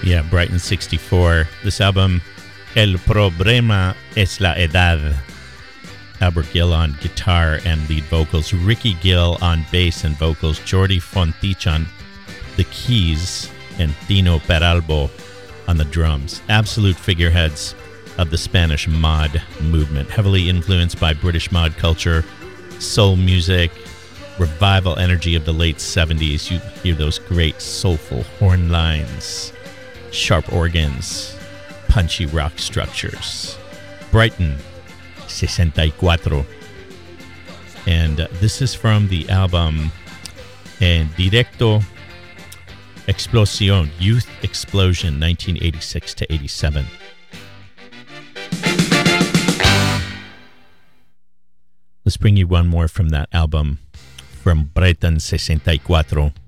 Yeah, Brighton 64. This album, El Problema es la Edad. Albert Gill on guitar and lead vocals, Ricky Gill on bass and vocals, Jordi Fontich on the keys, and Dino Peralbo on the drums. Absolute figureheads of the Spanish mod movement, heavily influenced by British mod culture, soul music, revival energy of the late 70s. You hear those great soulful horn lines, sharp organs, punchy rock structures. Brighton 64. And this is from the album En Directo Explosión, Youth Explosion, 1986 to 87. Let's bring you one more from that album, from Brighton 64.